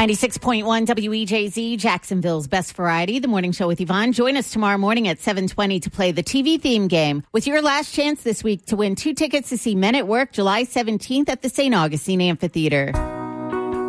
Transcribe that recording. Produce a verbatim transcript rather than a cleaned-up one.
ninety-six point one W E J Z, Jacksonville's Best Variety, the morning show with Yvonne. Join us tomorrow morning at seven twenty to play the T V theme game with your last chance this week to win two tickets to see Men at Work July seventeenth at the Saint Augustine Amphitheater.